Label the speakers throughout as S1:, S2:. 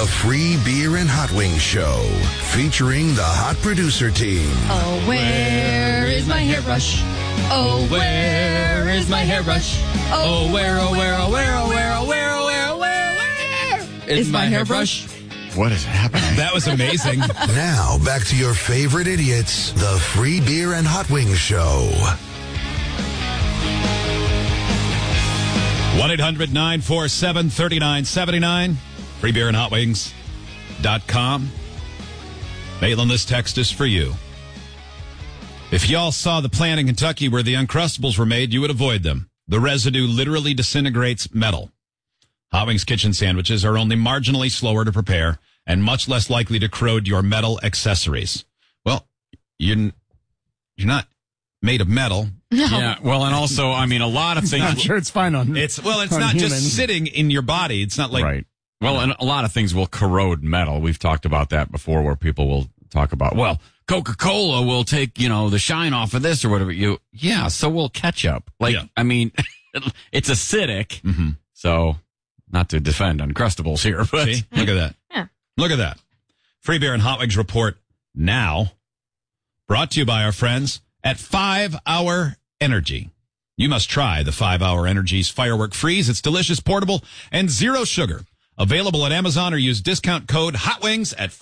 S1: The Free Beer and Hot Wings Show, featuring the hot producer team.
S2: Oh, where is my hairbrush? Oh, where is my hairbrush? Oh, where, oh, where, oh, where, oh, where, oh, where, oh, where, oh, where is my hairbrush?
S3: What is happening?
S4: That was amazing.
S1: Now, back to your favorite idiots, the Free Beer and Hot Wings Show.
S4: 1-800-947-3979. freebeerandhotwings.com. Maitland, this text is for you. If y'all saw the plant in Kentucky where the Uncrustables were made, you would avoid them. The residue literally disintegrates metal. Hot Wings kitchen sandwiches are only marginally slower to prepare and much less likely to corrode your metal accessories. Well, you're not made of metal.
S2: No.
S3: Yeah, well, and also, I mean, a lot of things...
S5: I'm sure it's fine on
S4: It's not
S5: humans.
S4: just sitting in your body. It's not like...
S3: Right. Well, and a lot of things will corrode metal. We've talked about that before where people will talk about, well, Coca-Cola will take, the shine off of this or whatever. Yeah, so will ketchup. I mean, it's acidic.
S4: Mm-hmm.
S3: So, not to defend Uncrustables here, but...
S4: See? Look at that.
S2: Yeah.
S4: Look at that. Free Beer and Hot Wings report now. Brought to you by our friends at 5 Hour Energy. You must try the 5 Hour Energy's Firework Freeze. It's delicious, portable, and zero sugar. Available at Amazon or use discount code HOTWINGS at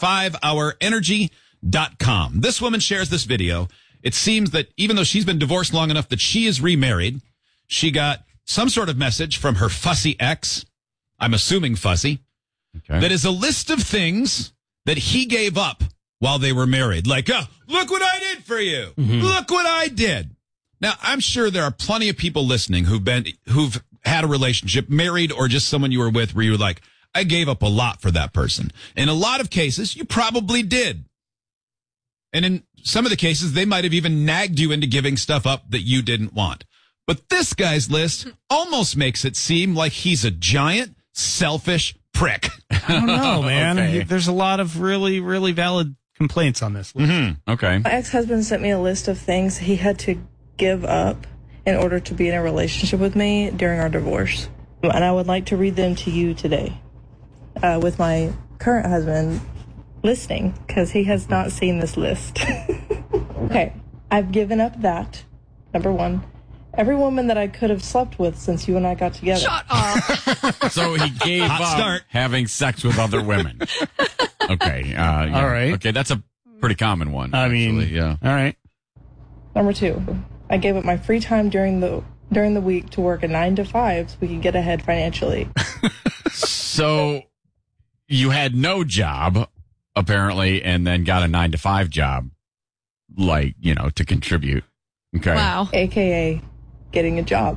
S4: 5hourenergy.com. This woman shares this video. It seems that even though she's been divorced long enough that she is remarried, she got some sort of message from her fussy ex, I'm assuming fussy, that is a list of things that he gave up while they were married. Like, look what I did for you. Mm-hmm. Look what I did. Now, I'm sure there are plenty of people listening who've had a relationship, married or just someone you were with where you were like, I gave up a lot for that person. In a lot of cases, you probably did. And in some of the cases, they might have even nagged you into giving stuff up that you didn't want. But this guy's list almost makes it seem like he's a giant, selfish prick.
S5: I don't know, man.
S3: Okay.
S5: There's a lot of really, really valid complaints on this list.
S3: Mm-hmm. Okay.
S6: My ex-husband sent me a list of things he had to give up in order to be in a relationship with me during our divorce. And I would like to read them to you today with my current husband listening because he has not seen this list. Okay. I've given up that, number one. Every woman that I could have slept with since you and I got together.
S2: Shut up.
S3: So he gave up having sex with other women. Okay. Yeah.
S5: All right.
S3: Okay, that's a pretty common one.
S5: I mean,
S3: yeah.
S5: All right.
S6: Number two, I gave up my free time during the week to work a 9 to 5 so we could get ahead financially.
S3: So you had no job, apparently, and then got a 9 to 5 job, to contribute. Okay.
S2: Wow.
S6: AKA getting a job.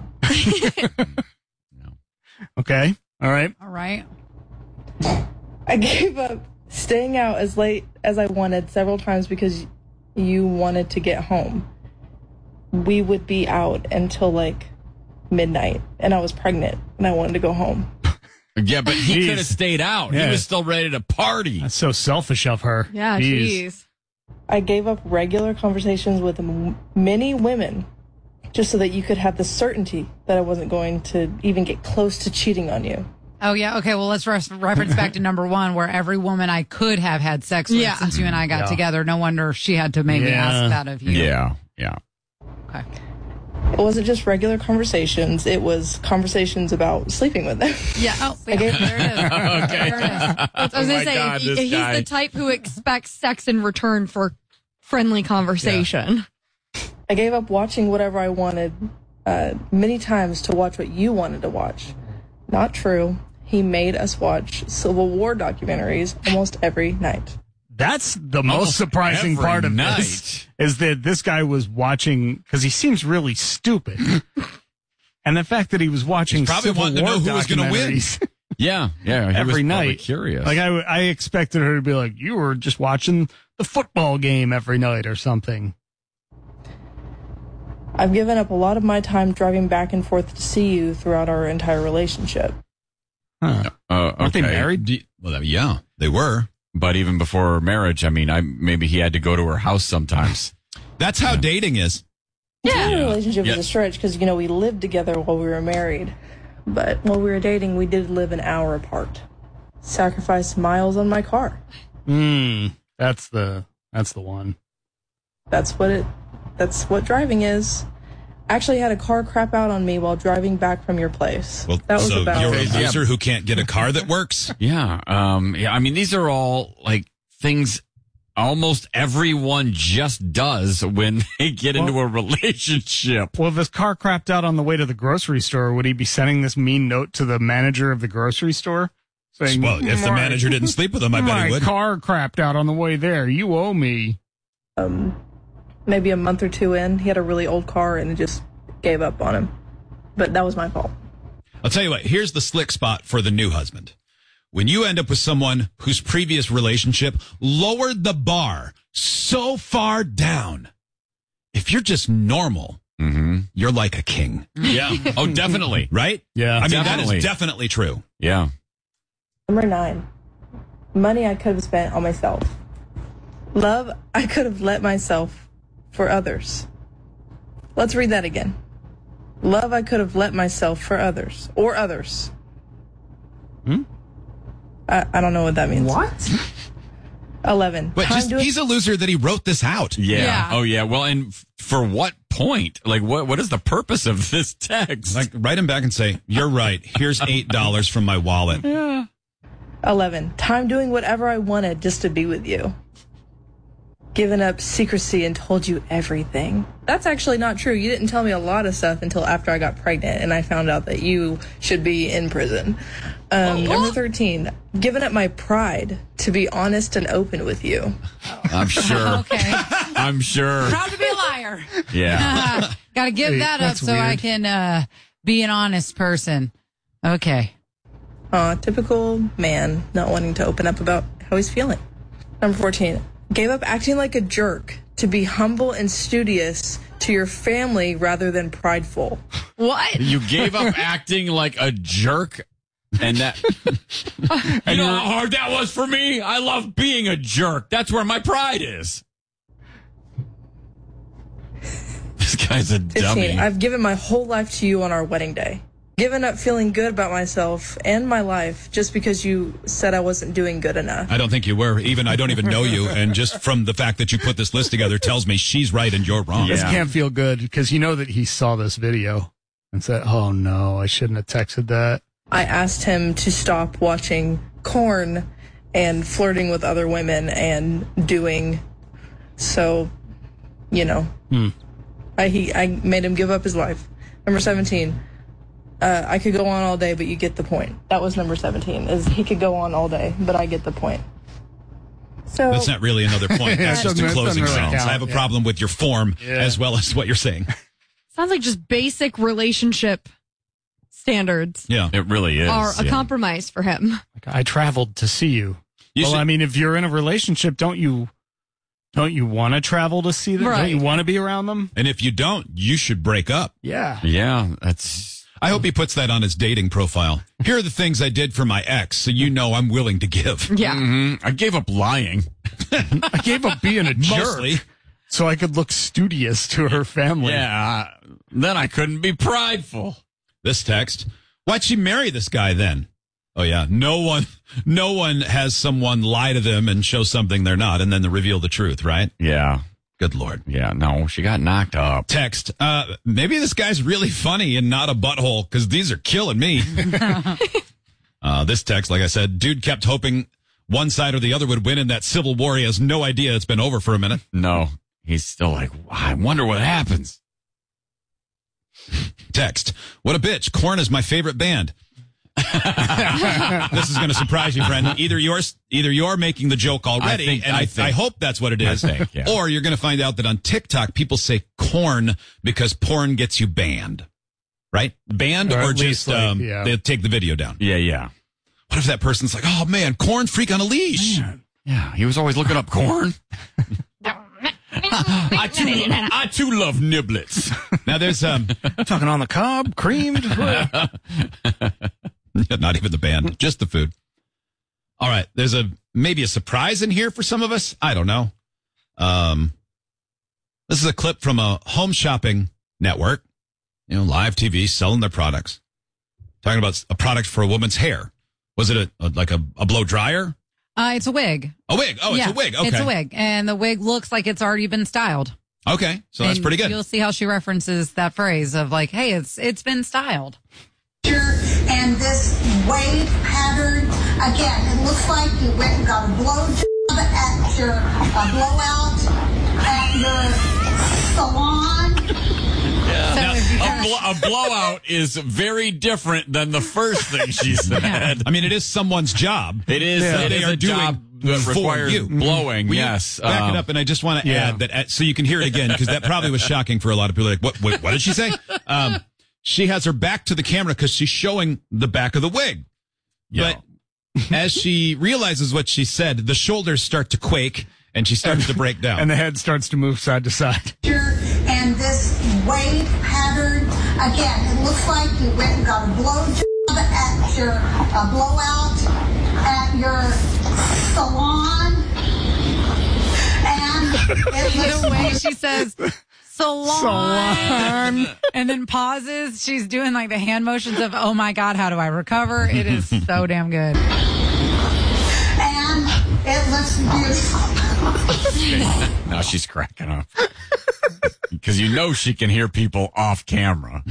S5: Okay. All right.
S2: All right.
S6: I gave up staying out as late as I wanted several times because you wanted to get home. We would be out until midnight, and I was pregnant, and I wanted to go home.
S3: Yeah, but he could have stayed out.
S5: Yeah.
S3: He was still ready to party.
S5: That's so selfish of her.
S2: Yeah, jeez.
S6: I gave up regular conversations with many women just so that you could have the certainty that I wasn't going to even get close to cheating on you.
S2: Oh, yeah. Okay, well, let's reference back to number one, where every woman I could have had sex with since you and I got together. No wonder she had to maybe ask that of you.
S3: Yeah.
S2: Okay.
S6: It wasn't just regular conversations. It was conversations about sleeping with them.
S2: Yeah. Oh, there it is.
S3: Okay.
S2: There it is.
S7: I was going to say,
S3: God, this
S7: he's
S3: guy.
S7: the type who expects sex in return for friendly conversation.
S6: I gave up watching whatever I wanted many times to watch what you wanted to watch. Not true. He made us watch Civil War documentaries almost every night.
S5: That's the most
S3: Almost
S5: surprising
S3: every
S5: part of
S3: night.
S5: this, is that this guy was watching, because he seems really stupid. And the fact that he was watching
S4: He's probably
S5: Civil
S4: wanting to
S5: War
S4: know who was gonna win.
S5: documentaries
S3: Yeah. He
S5: every
S3: was probably
S5: night.
S3: curious.
S5: I expected her to be like, you were just watching the football game every night or something.
S6: I've given up a lot of my time driving back and forth to see you throughout our entire relationship.
S5: Huh. Aren't they married?
S4: Well, yeah, they were.
S3: But even before marriage, I mean, maybe he had to go to her house sometimes.
S4: That's how dating is.
S6: The relationship was a stretch because, we lived together while we were married. But while we were dating, we did live an hour apart. sacrifice miles on my car.
S5: That's the one.
S6: That's what driving is. Actually had a car crap out on me while driving back from your place.
S4: Well,
S6: that was
S4: so
S6: about
S4: you're a
S6: it.
S4: loser who can't get a car that works?
S3: Yeah. I mean, these are all like things almost everyone just does when they get into a relationship.
S5: Well, if his car crapped out on the way to the grocery store, would he be sending this mean note to the manager of the grocery store? Saying,
S4: Well, if the manager didn't sleep with him, I bet he would.
S5: My car crapped out on the way there. You owe me.
S6: Maybe a month or two in, he had a really old car and it just gave up on him. But that was my fault.
S4: I'll tell you what, here's the slick spot for the new husband. When you end up with someone whose previous relationship lowered the bar so far down, if you're just normal, you're like a king.
S3: Yeah. Oh, definitely.
S4: Right?
S5: Yeah.
S4: I mean,
S3: Definitely.
S4: that is definitely true.
S3: Yeah.
S6: Number 9, money I could have spent on myself. Love I could have let myself for others. Let's read that again. Love I could have let myself for others. Or others. I don't know what that means.
S2: What?
S6: 11.
S4: But he's a loser that he wrote this out.
S3: Yeah.
S7: Yeah.
S3: Oh, yeah. Well, and for what point? Like, what is the purpose of this text?
S4: Like, write him back and say, you're right. Here's $8 from my wallet.
S6: 11. Time doing whatever I wanted just to be with you. Given up secrecy and told you everything. That's actually not true. You didn't tell me a lot of stuff until after I got pregnant and I found out that you should be in prison. Number 13. Given up my pride to be honest and open with you.
S3: I'm sure.
S2: Okay.
S3: I'm sure.
S2: Proud to be a liar.
S3: Yeah.
S2: Got to give
S5: Hey,
S2: that up
S5: that's
S2: so I
S5: weird.
S2: can be an honest person. Okay.
S6: Typical man not wanting to open up about how he's feeling. Number 14. Gave up acting like a jerk to be humble and studious to your family rather than prideful.
S2: What?
S3: You gave up acting like a jerk, and that. You know how hard that was for me? I love being a jerk. That's where my pride is. This guy's a
S6: 15.
S3: dummy.
S6: I've given my whole life to you on our wedding day. Given up feeling good about myself and my life just because you said I wasn't doing good enough.
S4: I don't think you were. I don't even know you. And just from the fact that you put this list together tells me she's right and you're wrong.
S3: Yeah.
S5: This can't feel good because you know that he saw this video and said, oh no, I shouldn't have texted that.
S6: I asked him to stop watching Korn and flirting with other women and doing so, you know. I made him give up his life. Number 17. I could go on all day, but you get the point. That was number 17. Is he could go on all day, but I get the point. So
S4: That's not really another point. That's just a
S5: That doesn't
S4: closing
S5: really
S4: sentence.
S5: count,
S4: I have a
S5: yeah.
S4: problem with your form as well as what you're saying.
S7: Sounds like just basic relationship standards
S4: Yeah.
S3: It really is.
S7: are a
S3: yeah.
S7: compromise for him.
S5: Like, I traveled to see you.
S4: You
S5: well,
S4: should-
S5: I mean, if you're in a relationship, don't you want to travel to see them? Don't
S7: Right.
S5: you want to be around them?
S4: And if you don't, you should break up.
S5: Yeah.
S3: Yeah, that's.
S4: I hope he puts that on his dating profile. Here are the things I did for my ex, so you know I'm willing to give.
S7: Yeah.
S3: I gave up lying.
S5: I gave up being a jerk
S4: Mostly.
S5: so I could look studious to her family.
S3: Yeah. Then I couldn't be prideful.
S4: This text. Why'd she marry this guy then? Oh yeah. No one has someone lie to them and show something they're not and then they reveal the truth, right?
S3: Yeah.
S4: Good Lord.
S3: Yeah. No, she got knocked up.
S4: Text. Maybe this guy's really funny and not a butthole because these are killing me. This text, like I said, dude kept hoping one side or the other would win in that civil war. He has no idea it's been over for a minute.
S3: No, he's still like, I wonder what happens.
S4: Text. What a bitch. Korn is my favorite band. This is going to surprise you, friend. Either you're making the joke already,
S3: I think.
S4: I hope that's what it is,
S3: I think, yeah.
S4: or you're going to find out that on TikTok people say corn because porn gets you banned, right? Banned
S5: Or
S4: or
S5: at
S4: just
S5: least, like, yeah.
S4: they take the video down.
S3: Yeah, yeah.
S4: What if that person's like, oh man, corn freak on a leash?
S3: Yeah, he was always looking up corn. I too love niblets.
S4: Now there's
S5: Talking on the cob, creamed.
S4: not even the band, just the food. All right, there's maybe a surprise in here for some of us. I don't know. This is a clip from a home shopping network, live TV selling their products. Talking about a product for a woman's hair. Was it like a blow dryer?
S2: It's a wig.
S4: A wig. Oh,
S2: Yeah,
S4: it's a wig. Okay.
S2: It's a wig. And the wig looks like it's already been styled.
S4: Okay. So that's
S2: And
S4: pretty good.
S2: You'll see how she references that phrase of like, hey, it's been styled.
S8: And this wave pattern, again, it looks like you went and got a blow job at your blowout at your salon.
S3: Now, a blowout is very different than the first thing she said.
S4: I mean, it is someone's job.
S3: It is.
S4: That
S3: It
S4: they
S3: is
S4: are
S3: a job that
S4: for
S3: requires
S4: you.
S3: blowing.
S4: Will you
S3: Yes.
S4: back it up, and I just want to add that so you can hear it again, because that probably was shocking for a lot of people. Like, what did she say? She has her back to the camera because she's showing the back of the wig.
S3: Yeah.
S4: But as she realizes what she said, the shoulders start to quake and she starts to break down.
S5: And the head starts to move side to side.
S8: And this wave pattern, again, it looks like you went and got a blow job at your blowout at your salon. And
S2: The way she says salon and then pauses, she's doing like the hand motions of, oh my God, how do I recover? It is so damn good.
S8: And it looks beautiful.
S3: Now she's cracking up. Because you know she can hear people off camera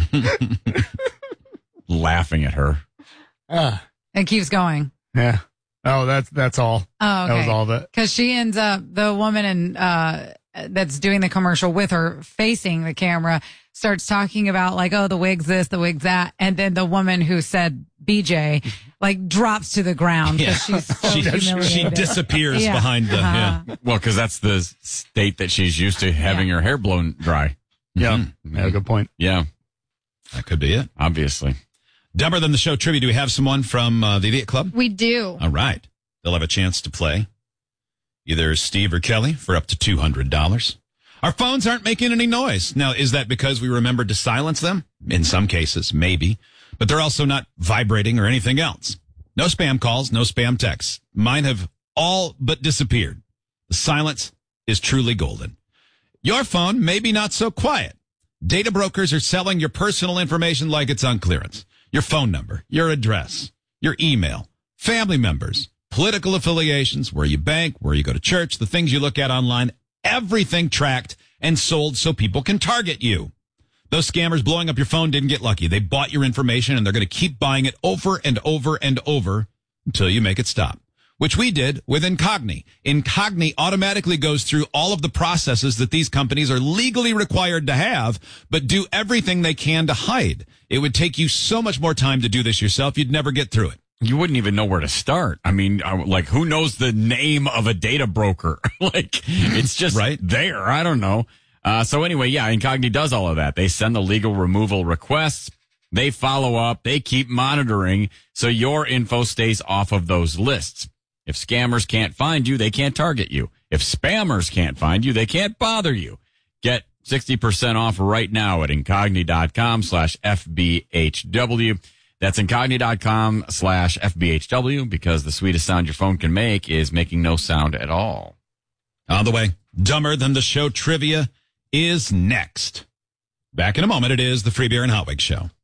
S3: laughing at her.
S2: It keeps going.
S5: Yeah. Oh, that's all.
S2: Oh, okay.
S5: That was all of it.
S2: Because she ends up, the woman that's doing the commercial with her facing the camera starts talking about like, oh, the wig's this, the wig's that. And then the woman who said BJ like drops to the ground because she's so
S4: she
S2: humiliated.
S4: disappears
S2: Yeah.
S4: behind the. Yeah.
S3: Well, because that's the state that she's used to having her hair blown dry.
S5: Yeah. Yeah, good point.
S3: Yeah,
S4: That could be it.
S3: obviously.
S4: Dumber Than the Show trivia. Do we have someone from the Idiot Club?
S7: We do.
S4: All right. They'll have a chance to play either Steve or Kelly for up to $200. Our phones aren't making any noise. Now, is that because we remembered to silence them? In some cases, maybe. But they're also not vibrating or anything else. No spam calls, no spam texts. Mine have all but disappeared. The silence is truly golden. Your phone may be not so quiet. Data brokers are selling your personal information like it's on clearance. Your phone number, your address, your email, family members, political affiliations, where you bank, where you go to church, the things you look at online, everything tracked and sold so people can target you. Those scammers blowing up your phone didn't get lucky. They bought your information and they're going to keep buying it over and over and over until you make it stop, which we did with Incogni. Incogni automatically goes through all of the processes that these companies are legally required to have, but do everything they can to hide. It would take you so much more time to do this yourself. You'd never get through it.
S3: You wouldn't even know where to start. I mean, like, who knows the name of a data broker? Like, it's just
S4: Right.
S3: there. I don't know. So anyway, yeah, Incogni does all of that. They send the legal removal requests. They follow up. They keep monitoring so your info stays off of those lists. If scammers can't find you, they can't target you. If spammers can't find you, they can't bother you. Get 60% off right now at incogni.com/FBHW. That's incogni.com/FBHW because the sweetest sound your phone can make is making no sound at all.
S4: On the way, Dumber Than the Show trivia is next. Back in a moment, it is the Free Beer and Hot Wig Show.